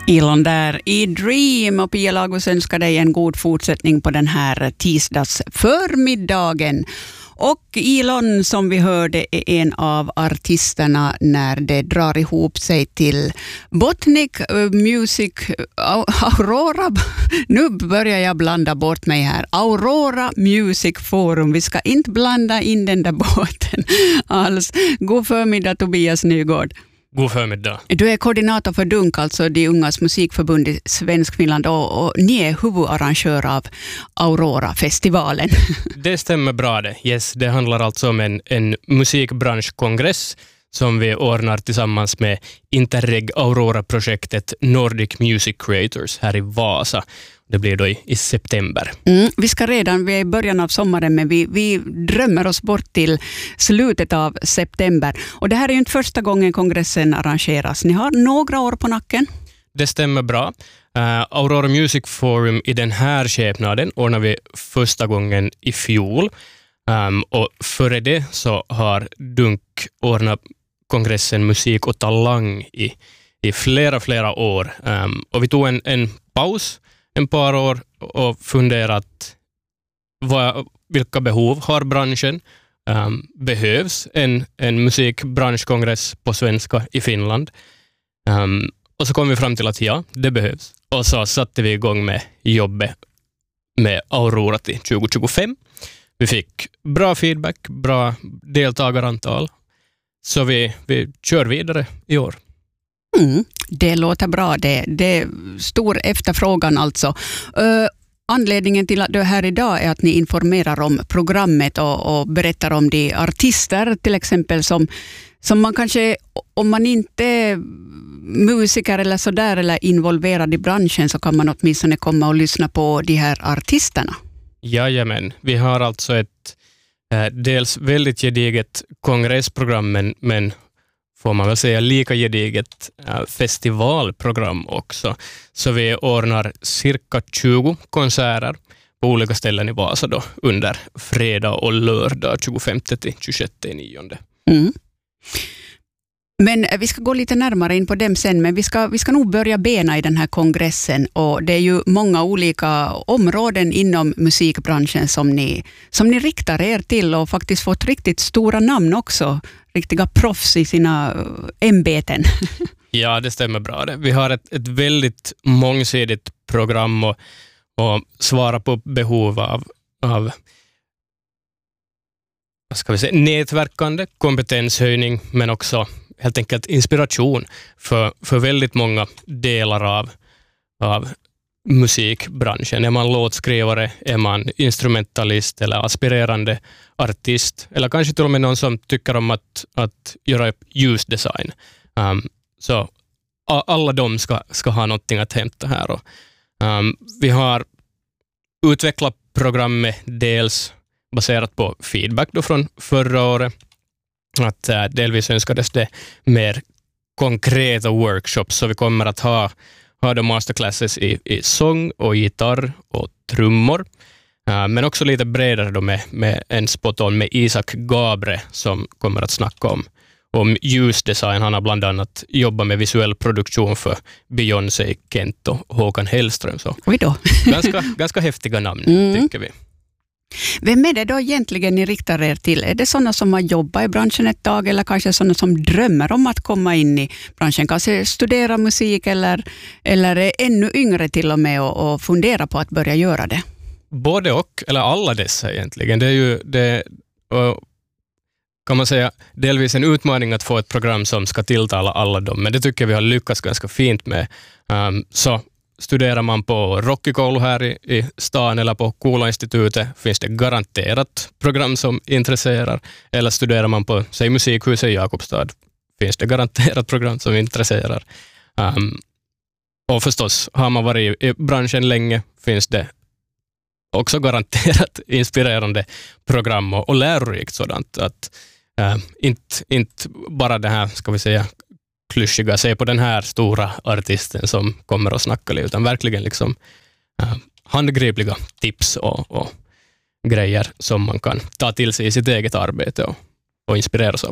Elon där i Dream, och Pia Lagos önskar dig en god fortsättning på den här tisdagsförmiddagen. Och Elon, som vi hörde, är en av artisterna när det drar ihop sig till Botnic Music Aurora. Nu börjar jag blanda bort mig här. Aurora Music Forum. Vi ska inte blanda in den där båten alls. God förmiddag, Tobias Nygård. God förmiddag. Du är koordinator för DUNK, alltså de ungas musikförbund i Svenskfinland, och ni är huvudarrangör av Aurora-festivalen. Det stämmer bra det. Yes, det handlar alltså om en musikbranschkongress som vi ordnar tillsammans med Interreg Aurora-projektet Nordic Music Creators här i Vasa. Det blir då i september. Vi är i början av sommaren, men vi drömmer oss bort till slutet av september. Och det här är ju inte första gången kongressen arrangeras. Ni har några år på nacken. Det stämmer bra. Aurora Music Forum i den här skepnaden ordnar vi första gången i fjol. Och före det så har DUNK ordnat kongressen Musik och talang i flera år. Och vi tog en paus en par år och funderat vilka behov har branschen. Behövs en musikbranschkongress på svenska i Finland? Och så kom vi fram till att ja, det behövs. Och så satte vi igång med jobbet med Aurora till 2025. Vi fick bra feedback, bra deltagarantal. Så vi kör vidare i år. Det låter bra. Det är stor efterfrågan alltså. Anledningen till att du är här idag är att ni informerar om programmet och berättar om de artister till exempel som man kanske, om man inte är musiker eller sådär eller involverad i branschen, så kan man åtminstone komma och lyssna på de här artisterna. Jajamän, vi har alltså ett dels väldigt gediget kongressprogram, men får man väl säga lika gediget festivalprogram också. Så vi ordnar cirka 20 konserter på olika ställen i Vasa då, under fredag och lördag 25-26/9. Men vi ska gå lite närmare in på dem sen, men vi ska nog börja bena i den här kongressen, och det är ju många olika områden inom musikbranschen som ni riktar er till, och faktiskt fått riktigt stora namn också, riktiga proffs i sina ämbeten. Ja, det stämmer bra det. Vi har ett väldigt mångsidigt program och svara på behov av vad ska vi säga, nätverkande, kompetenshöjning, men också helt enkelt inspiration för väldigt många delar av musikbranschen. Är man låtskrivare, är man instrumentalist eller aspirerande artist, eller kanske till och med någon som tycker om att göra ljusdesign. Så alla de ska ha någonting att hämta här. Och, vi har utvecklat programmet dels baserat på feedback då från förra året. Att delvis önskades det mer konkreta workshops, så vi kommer att ha de masterclasses i sång och gitarr och trummor. Men också lite bredare då med en spot-on med Isak Gabre som kommer att snacka om ljusdesign. Han har bland annat jobbat med visuell produktion för Beyoncé, Kent och Håkan Hellström. Så oj då. ganska häftiga namn tycker vi. Vem är det då egentligen ni riktar er till? Är det sådana som har jobbat i branschen ett tag, eller kanske sådana som drömmer om att komma in i branschen, kanske studera musik eller är ännu yngre till och med och fundera på att börja göra det? Både och, eller alla dessa egentligen. Det är ju kan man säga delvis en utmaning att få ett program som ska tilltala alla dem, men det tycker vi har lyckats ganska fint med. Så studerar man på Rockikoulu här i stan eller på Kuula-institutet finns det garanterat program som intresserar. Eller studerar man på Musikhuset i Jakobstad finns det garanterat program som intresserar. Och förstås, har man varit i branschen länge finns det också garanterat inspirerande program och lärorikt sådant. Att inte bara det här, ska vi säga, klyschiga, se på den här stora artisten som kommer att snacka lite, utan verkligen liksom handgripliga tips och grejer som man kan ta till sig i sitt eget arbete och inspireras av också.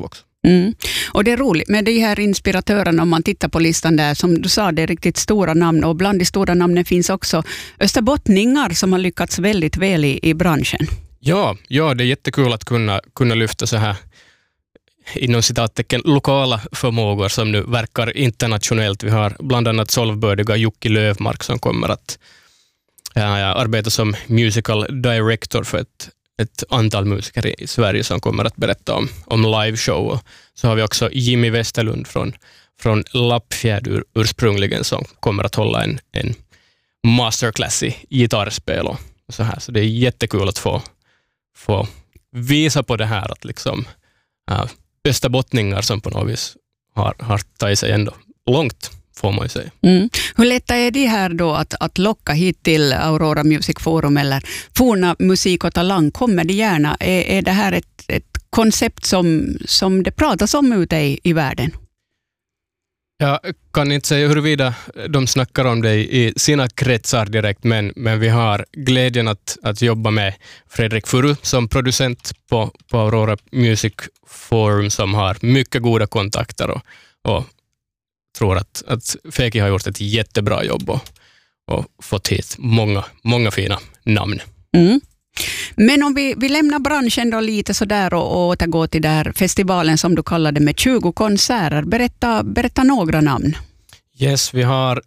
Och det är roligt med de här inspiratörerna, om man tittar på listan där, som du sa, det är riktigt stora namn, och bland de stora namnen finns också österbottningar som har lyckats väldigt väl i branschen. Ja, det är jättekul att kunna lyfta så här inom citattecken lokala förmågor som nu verkar internationellt. Vi har bland annat solvbördiga Jocke Lövmark som kommer att arbeta som musical director för ett antal musiker i Sverige som kommer att berätta om liveshow. Och så har vi också Jimmy Westerlund från Lappfjärd ursprungligen som kommer att hålla en masterclass i gitarrspel och så här. Så det är jättekul att få visa på det här att liksom österbottningar som på något vis har tagit sig ändå långt, får man ju säga. Hur lätt är det här då att locka hit till Aurora Music Forum eller Forna Musik och Talang? Kommer det gärna? Är det här ett koncept som det pratas om ute i världen? Jag kan inte säga huruvida de snackar om det i sina kretsar direkt, men vi har glädjen att jobba med Fredrik Furu som producent på Aurora Music Forum som har mycket goda kontakter och tror att Feki har gjort ett jättebra jobb och fått hit många fina namn. Men om vi lämnar branschen då lite sådär och återgår till där festivalen som du kallade med 20 konserter. Berätta några namn. Yes, vi har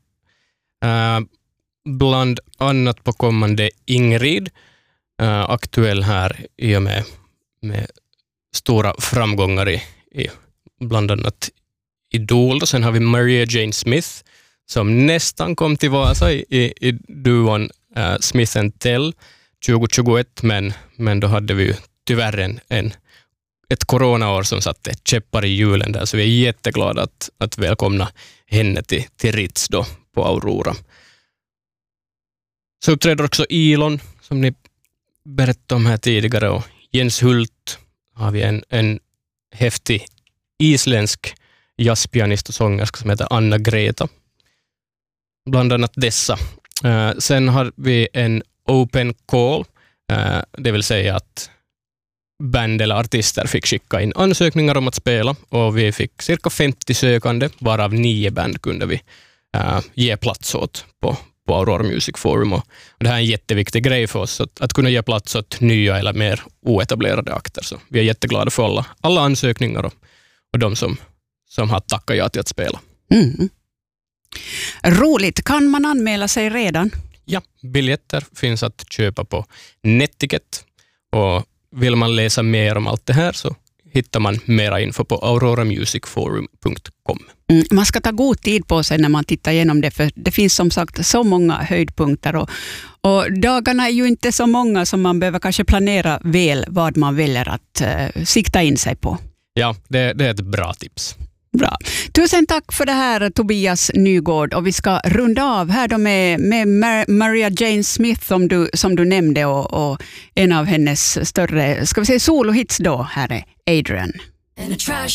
bland annat på kommande Ingrid, aktuell här i och med stora framgångar i bland annat Idol. Och sen har vi Maria Jane Smith som nästan kom till Vasa i duon Smith & Tell 2021, men då hade vi ju tyvärr ett coronaår som satte käppar i hjulen där, så vi är jätteglada att välkomna henne till Ritz då på Aurora. Så uppträder också Ilon som ni berättade om här tidigare, och Jens Hult har vi en häftig isländsk jazzpianist och sångerska som heter Anna Greta. Bland annat dessa. Sen har vi en open call, det vill säga att band eller artister fick skicka in ansökningar om att spela, och vi fick cirka 50 sökande, varav 9 band kunde vi ge plats åt på Aurora Music Forum. Och det här är en jätteviktig grej för oss, att kunna ge plats åt nya eller mer oetablerade akter. Så vi är jätteglada för alla ansökningar och de som har tackat ja till att spela. Roligt. Kan man anmäla sig redan? Ja, biljetter finns att köpa på Netticket, och vill man läsa mer om allt det här så hittar man mera info på auroramusicforum.com. Man ska ta god tid på sig när man tittar igenom det, för det finns som sagt så många höjdpunkter och dagarna är ju inte så många som man behöver kanske planera väl vad man väljer att sikta in sig på. Ja, det är ett bra tips. Bra. Tusen tack för det här, Tobias Nygård, och vi ska runda av här då med Maria Jane Smith som du nämnde och en av hennes större, ska vi säga, solohits då, här är Adrian.